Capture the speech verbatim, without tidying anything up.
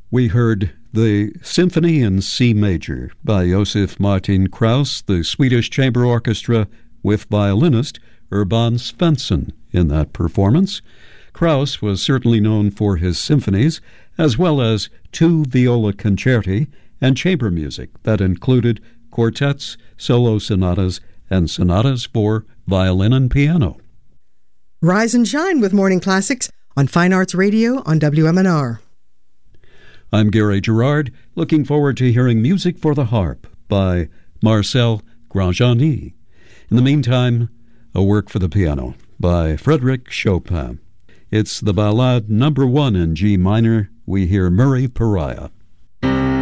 We heard the Symphony in C Major by Josef Martin Krauss, the Swedish Chamber Orchestra, with violinist Urban Svensson in that performance. Krauss was certainly known for his symphonies, as well as two viola concerti and chamber music that included quartets, solo sonatas, and sonatas for violin and piano. Rise and shine with Morning Classics on Fine Arts Radio on W M N R. I'm Gary Gerard, looking forward to hearing Music for the Harp by Marcel Grandjeanny. In the meantime, a work for the piano by Frédéric Chopin. It's the ballade number one in G minor. We hear Murray Pariah.